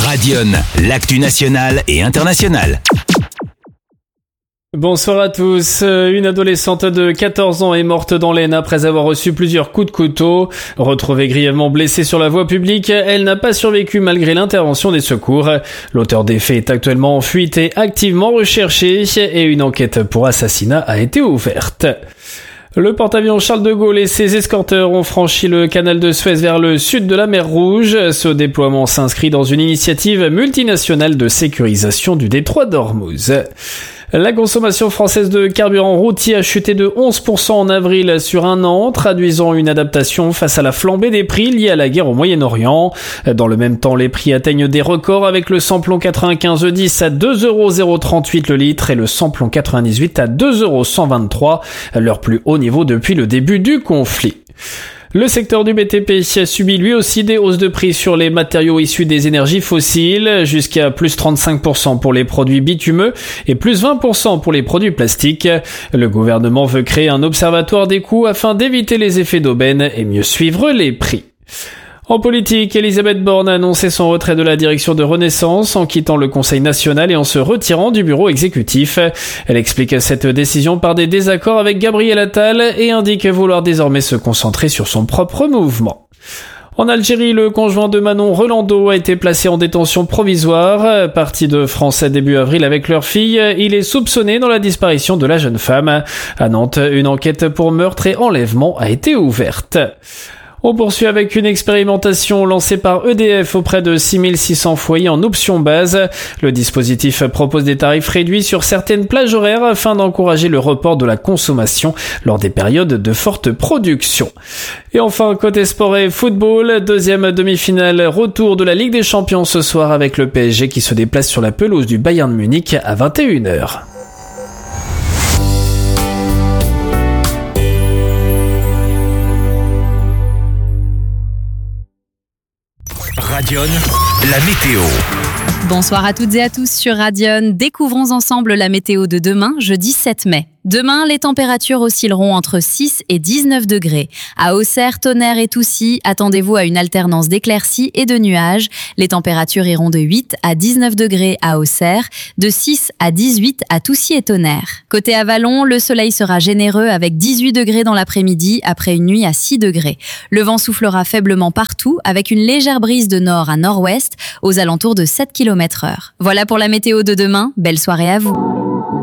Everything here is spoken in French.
Radion, l'actu nationale et internationale. Bonsoir à tous. Une adolescente de 14 ans est morte dans l'Aisne après avoir reçu plusieurs coups de couteau. Retrouvée grièvement blessée sur la voie publique, elle n'a pas survécu malgré l'intervention des secours. L'auteur des faits est actuellement en fuite et activement recherché et une enquête pour assassinat a été ouverte. Le porte-avions Charles de Gaulle et ses escorteurs ont franchi le canal de Suez vers le sud de la mer Rouge. Ce déploiement s'inscrit dans une initiative multinationale de sécurisation du détroit d'Ormuz. La consommation française de carburant routier a chuté de 11% en avril sur un an, traduisant une adaptation face à la flambée des prix liée à la guerre au Moyen-Orient. Dans le même temps, les prix atteignent des records avec le samplon 95E10 à 2,038 € le litre et le samplon 98 à 2,123 €, leur plus haut niveau depuis le début du conflit. Le secteur du BTP a subi lui aussi des hausses de prix sur les matériaux issus des énergies fossiles, jusqu'à plus 35% pour les produits bitumeux et plus 20% pour les produits plastiques. Le gouvernement veut créer un observatoire des coûts afin d'éviter les effets d'aubaine et mieux suivre les prix. En politique, Elisabeth Borne a annoncé son retrait de la direction de Renaissance en quittant le Conseil national et en se retirant du bureau exécutif. Elle explique cette décision par des désaccords avec Gabriel Attal et indique vouloir désormais se concentrer sur son propre mouvement. En Algérie, le conjoint de Manon Rolando a été placé en détention provisoire. Parti de France début avril avec leur fille, il est soupçonné dans la disparition de la jeune femme. À Nantes, une enquête pour meurtre et enlèvement a été ouverte. On poursuit avec une expérimentation lancée par EDF auprès de 6600 foyers en option base. Le dispositif propose des tarifs réduits sur certaines plages horaires afin d'encourager le report de la consommation lors des périodes de forte production. Et enfin, côté sport et football, deuxième demi-finale, retour de la Ligue des Champions ce soir avec le PSG qui se déplace sur la pelouse du Bayern Munich à 21h. Radion, la météo. Bonsoir à toutes et à tous sur Radion. Découvrons ensemble la météo de demain, jeudi 7 mai. Demain, les températures oscilleront entre 6 et 19 degrés. À Auxerre, Tonnerre et Toucy, attendez-vous à une alternance d'éclaircies et de nuages. Les températures iront de 8 à 19 degrés à Auxerre, de 6 à 18 à Toucy et Tonnerre. Côté Avallon, le soleil sera généreux avec 18 degrés dans l'après-midi après une nuit à 6 degrés. Le vent soufflera faiblement partout avec une légère brise de nord à nord-ouest aux alentours de 7 km/h. Voilà pour la météo de demain. Belle soirée à vous.